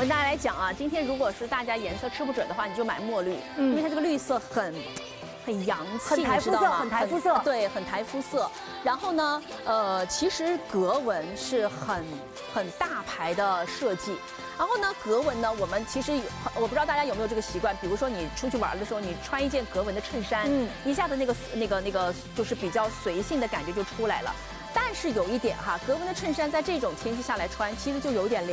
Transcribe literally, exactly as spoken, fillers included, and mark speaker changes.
Speaker 1: 跟大家来讲啊，今天如果是大家颜色吃不准的话，你就买墨绿，嗯，因为它这个绿色很。 很洋气，
Speaker 2: 很台肤色，很台肤色，
Speaker 1: 对，很台肤色。然后呢，呃，其实格纹是很很大牌的设计。然后呢，格纹呢，我们其实我不知道大家有没有这个习惯，比如说你出去玩的时候，你穿一件格纹的衬衫，嗯，一下子那个那个那个就是比较随性的感觉就出来了。但是有一点哈，格纹的衬衫在这种天气下来穿，其实就有点凉。